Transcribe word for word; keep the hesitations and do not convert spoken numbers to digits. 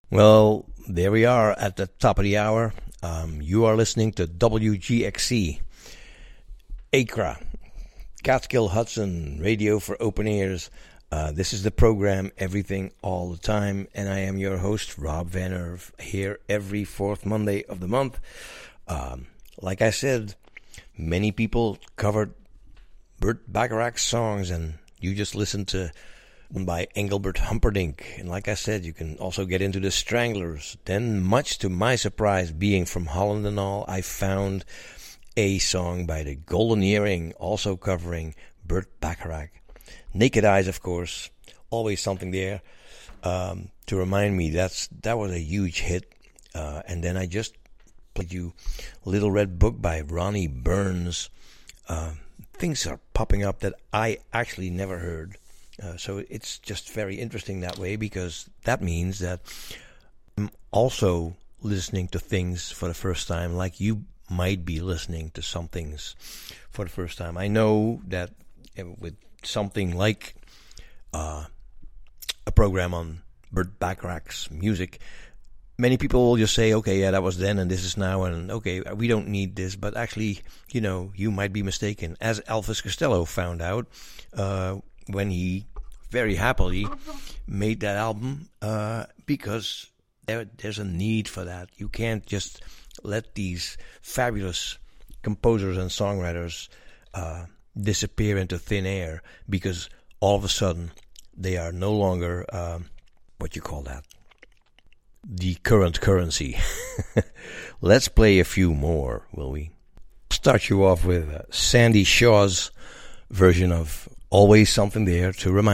Well, there we are at the top of the hour. Um, you are listening to W G X C, Accra, Catskill Hudson, radio for open ears. Uh, this is the program Everything All the Time, and I am your host, Rob Van Erv, here every fourth Monday of the month. Um, like I said, many people covered Burt Bacharach's songs, and you just listened to one by Engelbert Humperdinck. And like I said, you can also get into the Stranglers. Then, much to my surprise, being from Holland and all, I found a song by the Golden Earring, also covering Burt Bacharach. Naked Eyes, of course, always something there um, to remind me that's that was a huge hit. Uh, and then I just played you Little Red Book by Ronnie Burns. Uh, things are popping up that I actually never heard. Uh, so it's just very interesting that way, because that means that I'm also listening to things for the first time, like you might be listening to some things for the first time. I know that with something like uh, a program on Burt Bacharach's music, many people will just say, okay, yeah, that was then and this is now, and okay, we don't need this. But actually, you know, you might be mistaken. As Elvis Costello found out uh, when he very happily made that album, uh, because there, there's a need for that. You can't just let these fabulous composers and songwriters uh, disappear into thin air because all of a sudden they are no longer um, what you call that, the current currency. Let's play a few more, will we? Start you off with uh, Sandy Shaw's version of Always Something There to Remind